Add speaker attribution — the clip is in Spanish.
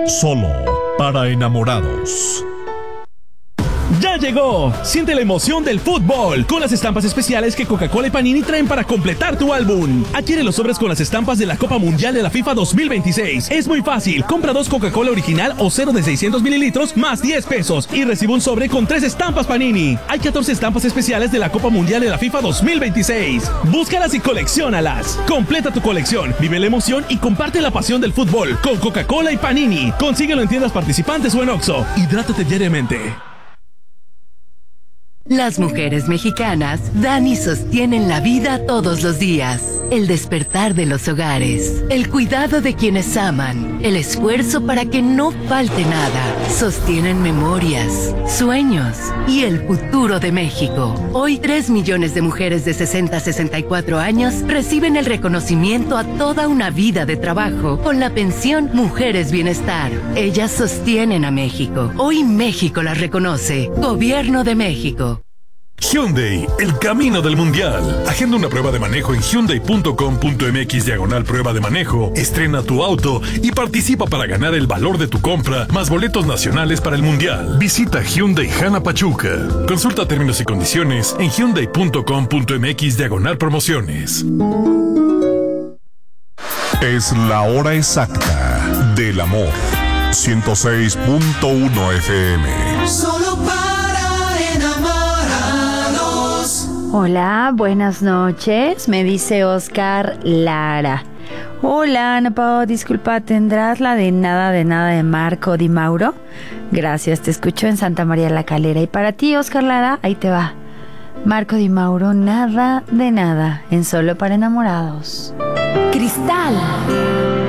Speaker 1: Solo para enamorados.
Speaker 2: ¡Ya llegó! Siente la emoción del fútbol con las estampas especiales que Coca-Cola y Panini traen para completar tu álbum. Adquiere los sobres con las estampas de la Copa Mundial de la FIFA 2026. Es muy fácil. Compra 2 Coca-Cola original o 0 de 600 mililitros más 10 pesos y recibe un sobre con 3 estampas Panini. Hay 14 estampas especiales de la Copa Mundial de la FIFA 2026. Búscalas y colecciónalas. Completa tu colección, vive la emoción y comparte la pasión del fútbol con Coca-Cola y Panini. Consíguelo en tiendas participantes o en Oxxo. Hidrátate diariamente.
Speaker 3: Las mujeres mexicanas dan y sostienen la vida todos los días. El despertar de los hogares, el cuidado de quienes aman, el esfuerzo para que no falte nada. Sostienen memorias, sueños y el futuro de México. Hoy 3 millones de mujeres de 60 a 64 años reciben el reconocimiento a toda una vida de trabajo con la pensión Mujeres Bienestar. Ellas sostienen a México. Hoy México las reconoce. Gobierno de México.
Speaker 4: Hyundai, el camino del mundial. Agenda una prueba de manejo en hyundai.com.mx/prueba de manejo. Estrena tu auto y participa para ganar el valor de tu compra más boletos nacionales para el mundial. Visita Hyundai Jana Pachuca. Consulta términos y condiciones en hyundai.com.mx/promociones.
Speaker 1: Es la hora exacta del amor. 106.1 FM.
Speaker 5: Solo para enamorados.
Speaker 6: Hola, buenas noches. Me dice Oscar Lara. Hola, Ana Pao, disculpa, ¿tendrás la de nada de Marco Di Mauro? Gracias, te escucho en Santa María la Calera. Y para ti, Oscar Lara, ahí te va. Marco Di Mauro, nada de nada, en Solo para enamorados.
Speaker 7: Cristal.